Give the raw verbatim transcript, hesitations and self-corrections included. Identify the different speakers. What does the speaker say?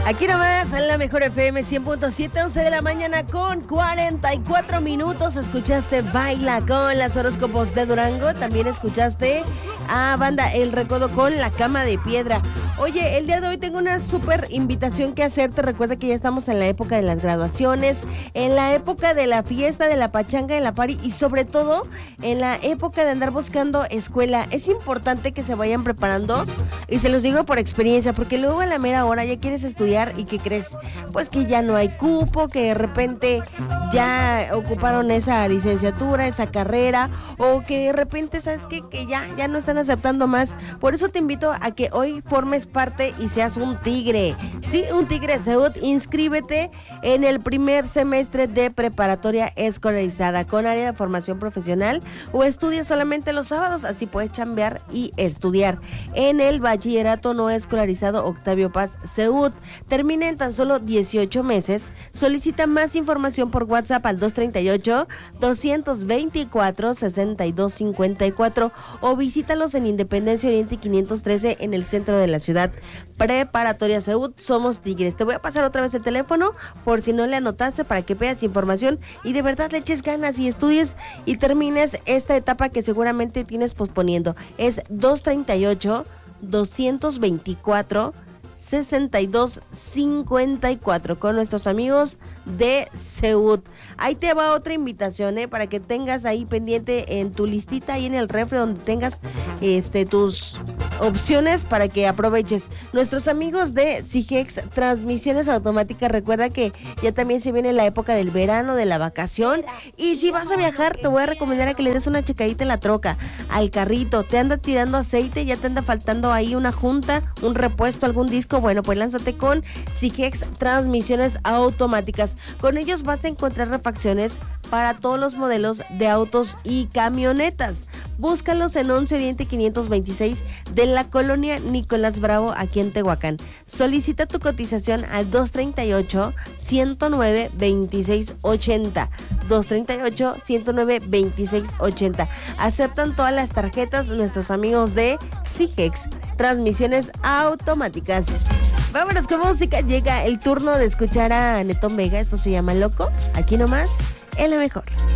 Speaker 1: Aquí nomás en la Mejor F M cien punto siete, once de la mañana con cuarenta y cuatro minutos. Escuchaste Baila con las horóscopos de Durango. También escuchaste a Banda El Recodo con La Cama de Piedra. Oye, el día de hoy tengo una súper invitación que hacerte. Recuerda que ya estamos en la época de las graduaciones, en la época de la fiesta, de la pachanga, de la party y sobre todo en la época de andar buscando escuela. Es importante que se vayan preparando y se los digo por experiencia, porque luego a la mera hora ya quieres estudiar y ¿qué crees? Pues que ya no hay cupo, que de repente ya ocuparon esa licenciatura, esa carrera, o que de repente, ¿sabes qué? Que ya, ya no están aceptando más. Por eso te invito a que hoy formes parte y seas un tigre. Sí, un tigre Seud. Inscríbete en el primer semestre de preparatoria escolarizada con área de formación profesional o estudia solamente los sábados, así puedes chambear y estudiar en el bachillerato no escolarizado Octavio Paz Seud. Termina en tan solo dieciocho meses. Solicita más información por WhatsApp al dos treinta y ocho, doscientos veinticuatro, sesenta y dos cincuenta y cuatro o visítalos en Independencia Oriente quinientos trece en el centro de la ciudad. Preparatoria Seud, somos tigres. Te voy a pasar otra vez el teléfono por si no le anotaste para que veas información y de verdad le eches ganas y estudies y termines esta etapa que seguramente tienes posponiendo. Es dos treinta y ocho, doscientos veinticuatro, sesenta y dos cincuenta y cuatro con nuestros amigos de Seud. Ahí te va otra invitación, ¿eh? Para que tengas ahí pendiente en tu listita, ahí en el refri donde tengas este tus opciones para que aproveches. Nuestros amigos de Sigex Transmisiones Automáticas, recuerda que ya también se viene la época del verano, de la vacación, y si vas a viajar te voy a recomendar a que le des una checadita en la troca, al carrito, te anda tirando aceite, ya te anda faltando ahí una junta, un repuesto, algún disco. Bueno, pues lánzate con Sigex Transmisiones Automáticas. Con ellos vas a encontrar refacciones para todos los modelos de autos y camionetas. Búscalos en once Oriente quinientos veintiséis de la colonia Nicolás Bravo, aquí en Tehuacán. Solicita tu cotización al dos treinta y ocho, ciento nueve, veintiséis ochenta. dos treinta y ocho, ciento nueve, veintiséis ochenta. Aceptan todas las tarjetas nuestros amigos de Sigex Transmisiones Automáticas. Vámonos con música. Llega el turno de escuchar a Netón Vega. Esto se llama Loco. Aquí nomás, en la Mejor.